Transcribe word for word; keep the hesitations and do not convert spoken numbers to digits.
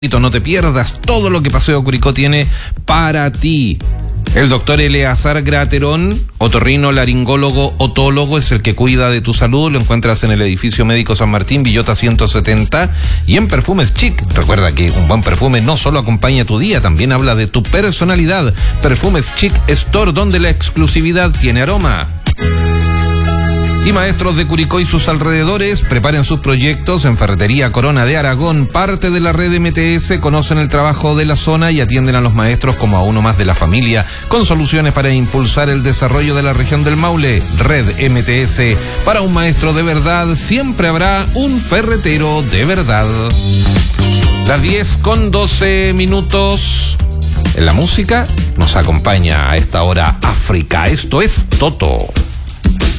No te pierdas todo lo que Paseo Curicó tiene para ti. El doctor Eleazar Graterón, otorrino, laringólogo, otólogo, es el que cuida de tu salud. Lo encuentras en el edificio médico San Martín, Villota ciento setenta, y en Perfumes Chic. Recuerda que un buen perfume no solo acompaña tu día, también habla de tu personalidad. Perfumes Chic Store, donde la exclusividad tiene aroma. Y maestros de Curicó y sus alrededores preparen sus proyectos en Ferretería Corona de Aragón, parte de la red M T S, conocen el trabajo de la zona y atienden a los maestros como a uno más de la familia, con soluciones para impulsar el desarrollo de la región del Maule. Red M T S, para un maestro de verdad siempre habrá un ferretero de verdad. Las diez con doce minutos. En la música nos acompaña a esta hora África. Esto es Toto.